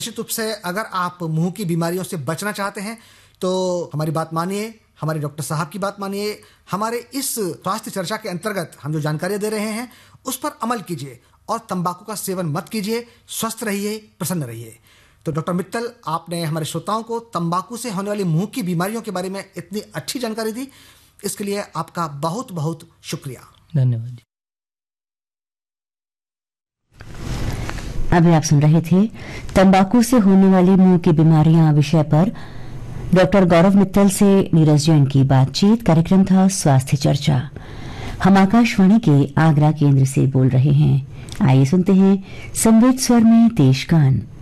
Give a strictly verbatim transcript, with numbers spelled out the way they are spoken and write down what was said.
निश्चित रूप से अगर आप मुंह की बीमारियों से बचना चाहते हैं तो हमारी बात मानिए, हमारे डॉक्टर साहब की बात मानिए। हमारे इस स्वास्थ्य चर्चा के अंतर्गत हम जो जानकारियां दे रहे हैं उस पर अमल कीजिए और तंबाकू का सेवन मत कीजिए। स्वस्थ रहिए, प्रसन्न रहिए। तो डॉक्टर मित्तल, आपने हमारे श्रोताओं को तंबाकू से होने वाली मुंह की बीमारियों के बारे में इतनी अच्छी जानकारी दी, इसके लिए आपका बहुत बहुत शुक्रिया। धन्यवाद। अभी आप सुन रहे थे तंबाकू से होने वाली मुंह की बीमारियां विषय पर डॉक्टर गौरव मित्तल से नीरज जैन की बातचीत। कार्यक्रम था स्वास्थ्य चर्चा। हम आकाशवाणी के आगरा केंद्र से बोल रहे हैं। आइए सुनते हैं संवेद स्वर में देश गान।